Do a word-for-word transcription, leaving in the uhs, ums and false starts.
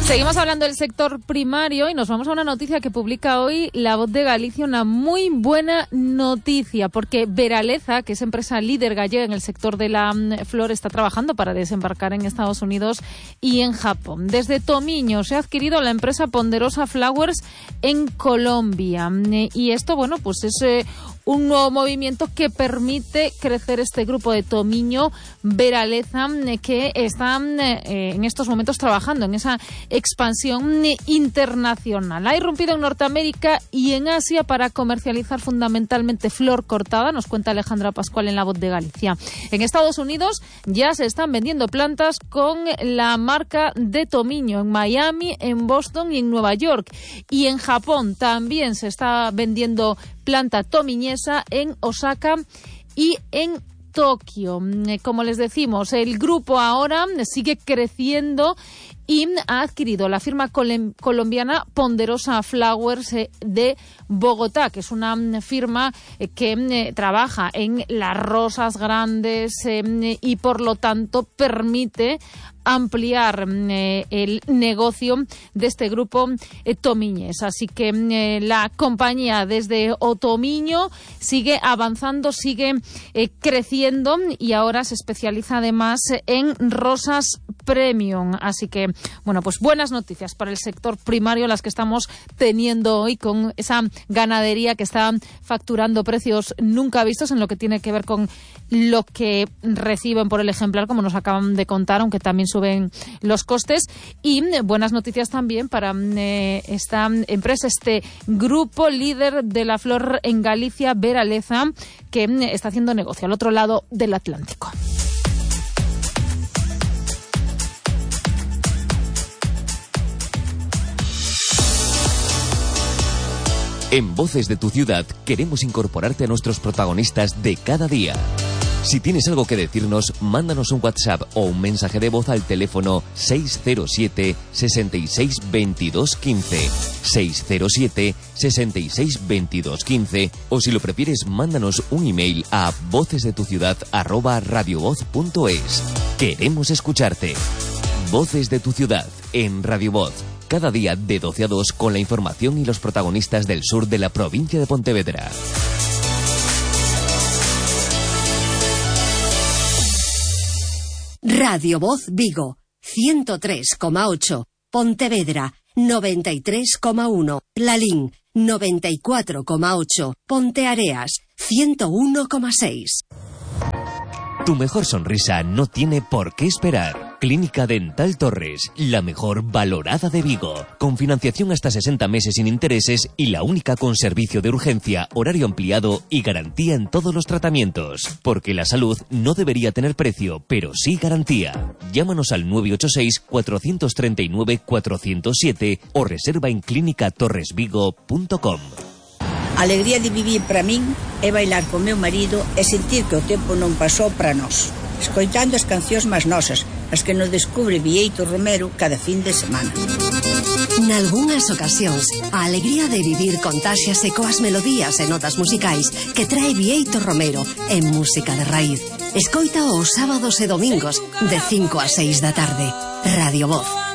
Seguimos hablando del sector primario y nos vamos a una noticia que publica hoy La Voz de Galicia, una muy buena noticia, porque Veraleza, que es empresa líder gallega en el sector de la flor, está trabajando para desembarcar en Estados Unidos y en Japón. Desde Tomiño se ha adquirido la empresa Ponderosa Flowers en Colombia, y esto, bueno, pues es eh, un nuevo movimiento que permite crecer este grupo de Tomiño Veraleza, eh, que están eh, en estos momentos trabajando en esa expansión internacional. Ha irrumpido en Norteamérica y en Asia para comercializar fundamentalmente flor cortada, nos cuenta Alejandra Pascual en La Voz de Galicia. En Estados Unidos ya se están vendiendo plantas con la marca de Tomiño, en Miami, en Boston y en Nueva York. Y en Japón también se está vendiendo planta tomiñesa en Osaka y en Tokio. Como les decimos, el grupo ahora sigue creciendo y ha adquirido la firma col- colombiana Ponderosa Flowers eh, de Bogotá, que es una firma eh, que eh, trabaja en las rosas grandes eh, y por lo tanto permite ampliar eh, el negocio de este grupo eh, tomiñés. Así que eh, la compañía desde Otomiño sigue avanzando, sigue eh, creciendo y ahora se especializa además en rosas premium. Así que, bueno, pues buenas noticias para el sector primario las que estamos teniendo hoy con esa ganadería que está facturando precios nunca vistos en lo que tiene que ver con lo que reciben por el ejemplar, como nos acaban de contar, aunque también suben los costes. Y buenas noticias también para eh, esta empresa, este grupo líder de la flor en Galicia, Veraleza, que eh, está haciendo negocio al otro lado del Atlántico. En Voces de tu Ciudad queremos incorporarte a nuestros protagonistas de cada día. Si tienes algo que decirnos, mándanos un WhatsApp o un mensaje de voz al teléfono seis cero siete, seis seis dos dos uno cinco, seis cero siete, seis seis dos dos uno cinco, o si lo prefieres, mándanos un email a vocesdetuciudad arroba radiovoz punto es. Queremos escucharte. Voces de tu Ciudad en Radio Voz. Cada día de doce a dos con la información y los protagonistas del sur de la provincia de Pontevedra. Radio Voz Vigo, ciento tres coma ocho. Pontevedra, noventa y tres coma uno. Lalín, noventa y cuatro coma ocho. Ponteareas, ciento uno coma seis. Tu mejor sonrisa no tiene por qué esperar. Clínica Dental Torres, la mejor valorada de Vigo, con financiación hasta sesenta meses sin intereses y la única con servicio de urgencia, horario ampliado y garantía en todos los tratamientos. Porque la salud no debería tener precio, pero sí garantía. Llámanos al nueve ocho seis, cuatro tres nueve, cuatro cero siete o reserva en clínica torres vigo punto com. A alegría de vivir para min é bailar con meu marido e sentir que o tempo non pasou para nós, escoitando as cancións máis nosas, as que nos descubre Bieito Romero cada fin de semana. Nalgúnas ocasións, a alegría de vivir contáxiase coas melodías e notas musicais que trae Bieito Romero en música de raíz. Escoita os sábados e domingos de cinco a seis da tarde. Radio Voz.